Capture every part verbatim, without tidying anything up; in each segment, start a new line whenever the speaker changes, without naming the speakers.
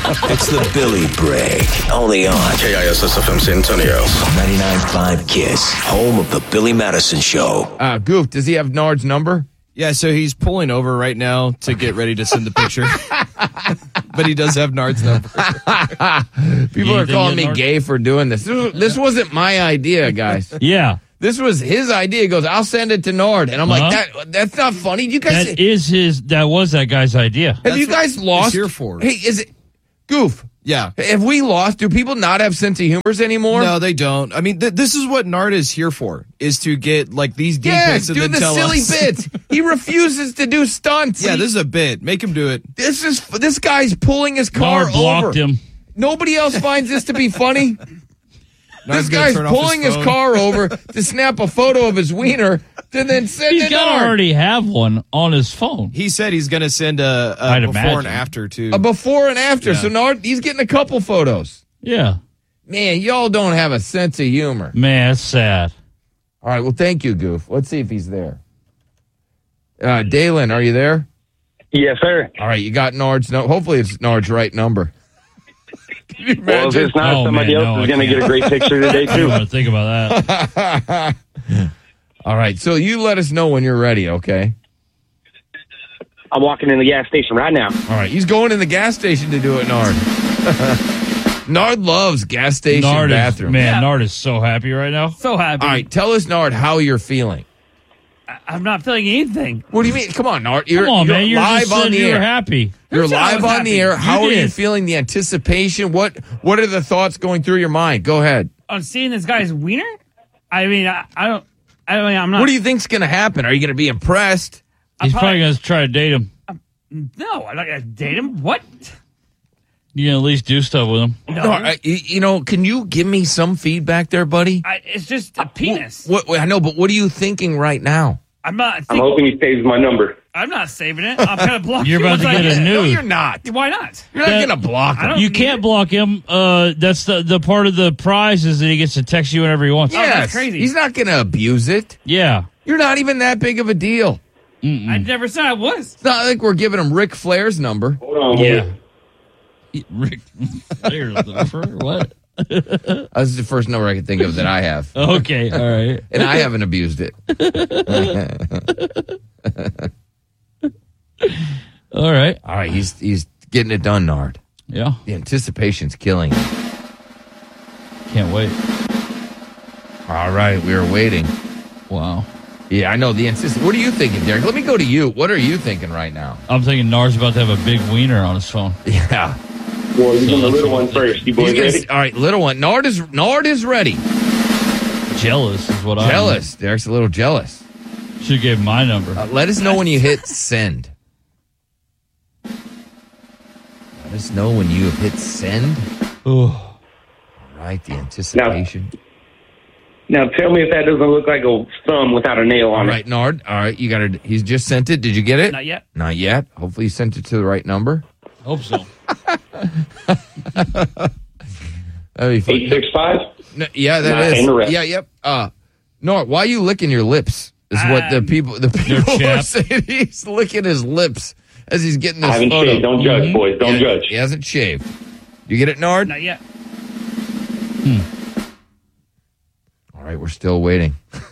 It's the Billy Break. Only on
K I S S F M San Antonio.
ninety-nine point five KISS, home of the Billy Madison Show.
Uh, Goof, does he have Nard's number?
Yeah, so he's pulling over right now to get ready to send the picture. But he does have Nard's number.
People
You
are
think
calling
you
me
Nard?
gay for doing this. This, was, this wasn't my idea, guys.
Yeah.
This was his idea. He goes, I'll send it to Nard. And I'm like,
Uh-huh.
that that's not funny. You guys,
That is his, that was that guy's idea.
have
That's
you
what
guys
it's
lost?
here for.
Hey, is it, Goof,
Yeah.
have we lost? Do people not have sense of humors anymore?
No, they don't. I mean, th- this is what Nard is here for, is to get, like, these deep
Yes,
hits and
do
then
the
tell
silly
us.
bits. He refuses to do stunts.
Yeah,
He-
this is a bit. Make him do it.
this is this guy's pulling his car
Nard blocked
over.
him.
Nobody else finds this to be funny.
Nard's
This
gonna
guy's
turn off
pulling his,
phone.
car over to snap a photo of his wiener to then send
He's
it
got to
Nard.
already have one on his phone.
He said he's going to send a, a
I'd
before
imagine.
and after, too.
A before and after.
Yeah.
So Nard, he's getting a couple photos.
Yeah.
Man, y'all don't have a sense of humor.
Man, it's sad.
All right, well, thank you, Goof. Let's see if he's there. Uh, Dalen, are you there?
Yes, sir.
All right, you got Nard's. No, hopefully it's Nard's right number. Can you
Well, if
imagine?
it's not,
Oh,
somebody
man,
else
no,
is
I
going to
can't.
get a great picture today,
I don't
too.
want to think about that.
All right, so you let us know when you're ready, okay?
I'm walking in the gas station right now.
All right, he's going in the gas station to do it, Nard. Nard loves gas station
Nard is,
bathroom.
man,
Yeah.
Nard is so happy right now.
So happy.
All right, tell us, Nard, how you're feeling.
I- I'm not feeling anything.
What do you mean? Come on, Nard. You're,
Come on,
you're
man. You're
live
just
on
saying
the
you were
air.
happy.
You're
Who said I
live
was
on the
happy?
air. How
You
are you
did.
feeling? The anticipation. What What are the thoughts going through your mind? Go ahead.
On seeing this guy's wiener? I mean, I, I don't. I don't. I'm not.
What do you think's going to happen? Are you going to be impressed?
He's
I'm
probably going to try to date him.
No, I'm not gonna date him. What?
You can at least do stuff with him.
No,
No, I, you you know, can you give me some feedback there, buddy?
I, it's just a penis.
What, what I know, but what are you thinking right now?
I'm not.
I'm
Think,
hoping he saves my number.
I'm not saving it. I'm gonna block
You're
you
about to
once I
get a
it.
No,
nude.
you're not.
Why not?
You're not
That-
going to block
I
him.
don't
You
need
can't
it.
block him. Uh, that's the, the part of the prize is that he gets to text you whenever he wants.
Yeah.
Yes,
that's crazy.
he's not going to abuse it.
Yeah.
You're not even that big of a deal.
I never said I was.
It's not like we're giving him Ric Flair's number.
Hold on.
Yeah. Rick, there's the what?
That's the first number I can think of that I have.
Okay, all right.
And I haven't abused it.
All right.
All right, he's he's getting it done, Nard.
Yeah.
The anticipation's killing him.
Can't wait.
All right, we are waiting.
Wow.
Yeah, I know the anticipation. What are you thinking, Derek? Let me go to you. What are you thinking right now?
I'm thinking Nard's about to have a big wiener on his phone.
Yeah.
Well, you're doing the little one first. You boys
He's gonna-
ready?
all right, little one. Nard is Nard is ready.
Jealous is what I'm.
Jealous. Derek's a little jealous.
Should have gave my number.
Uh, let us know when you hit send. Let us know when you have hit send.
Ooh.
All right, the anticipation.
Now, tell me if that doesn't look like a thumb without a nail
All
on
right, Nard. All right, you got it. He's just sent it. Did you get it?
Not yet.
Not yet. Hopefully, you sent it to the right number.
Hope so.
That'd be
it.
fun.
eight six five?
No, yeah, that
Not
is.
interest.
Yeah, yep. Uh, Nard, why are you licking your lips? Is what the
Um,
people the people are
chapped.
saying. He's licking his lips as he's getting this
I haven't
photo.
shaved. Don't judge, boys. Don't
Yeah,
judge.
He hasn't shaved. You get it, Nard?
Not yet.
All right, we're still waiting.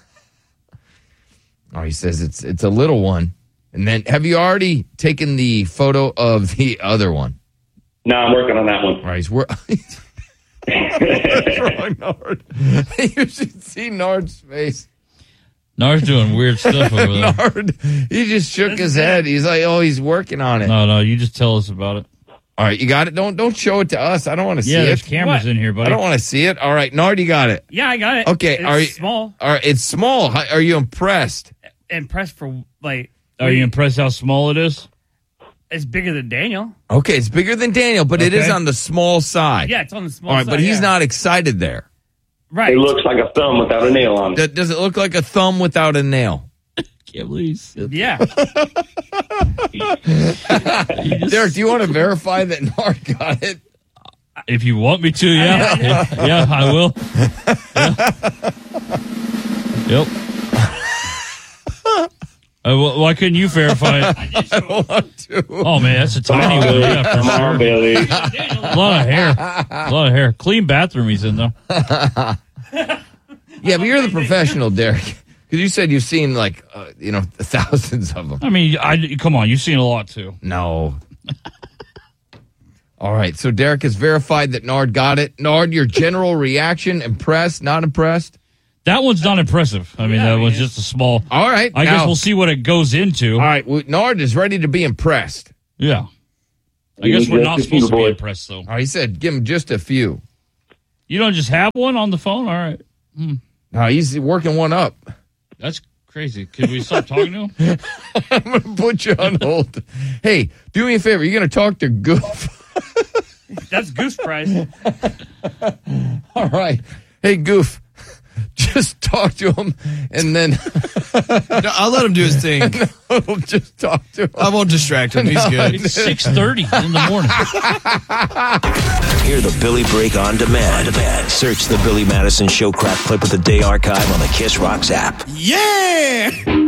Oh, he says it's it's a little one. And then, have you already taken the photo of the other one?
No, I'm working on that one.
All right, he's wor- What's wrong, Nard? You should see Nard's face.
Nard's doing weird stuff over there.
Nard, he just shook his head. He's like, oh, he's working on it.
No, no, you just tell us about it.
All right, you got it. Don't don't show it to us. I don't want to see
Yeah, there's
it.
cameras
What?
in here,
I
buddy.
don't want to see it. All right, Nard, you got it.
Yeah, I got it.
Okay,
It's
are you
small.
All right, it's small. How, are you impressed?
Impressed for like.
Are you impressed how small it is?
It's bigger than Daniel.
Okay, it's bigger than Daniel, but it is
Okay.
on the small side.
Yeah, it's on the small
All right,
side.
but he's
yeah.
not excited there.
Right.
It looks like a thumb without a nail on it.
Th- Does it look like a thumb without a nail?
Can't believe you said that.
Yeah.
Derek, do you want to verify that Nard got it?
If you want me to, yeah. yeah, yeah, I will. Yeah. Yep. Uh, wh- why couldn't you verify it?
I don't want to.
Oh, man, that's a tiny one. Yeah, for
Come on,
sure.
Billy.
A lot of hair. A lot of hair. Clean bathroom he's in, though.
Yeah, but you're the professional, Derek. Because you said you've seen, like, uh, you know, thousands of them.
I mean, I, come on, you've seen a lot, too.
No. All right, so Derek has verified that Nard got it. Nard, your general reaction, impressed, not impressed?
That one's not impressive. I mean, that was just a small.
All right.
I
now-
guess we'll see what it goes into.
All right, well, Nard is ready to be impressed.
Yeah. I
You
guess we're
just
not
a
supposed
few
to be
boys.
impressed, though.
All right, he said give him just a few.
You don't just have one on the phone? All right.
No, he's working one up.
That's crazy. Can we stop talking to him?
I'm going to put you on hold. Hey, do me a favor. You're going to talk to Goof.
That's Goose Prize.
All right. Hey, Goof, just talk to him, and then
No, I'll let him do his thing.
we'll just talk to him.
I won't distract him. He's good.
It's six thirty in the morning.
Hear the Billy Break on demand. Search the Billy Madison Show crack clip of the day archive on the Kiss Rocks app.
Yeah!